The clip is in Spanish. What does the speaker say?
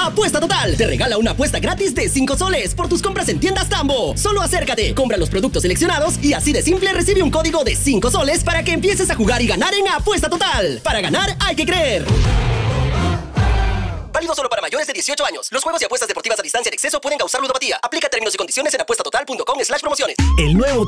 Apuesta Total te regala una apuesta gratis de 5 soles por tus compras en tiendas Tambo. Solo acércate, compra los productos seleccionados y así de simple recibe un código de 5 soles para que empieces a jugar y ganar en Apuesta Total. Para ganar hay que creer. Válido solo para mayores de 18 años. Los juegos y apuestas deportivas a distancia en exceso pueden causar ludopatía. Aplica términos y condiciones en apuestatotal.com/promociones. El nuevo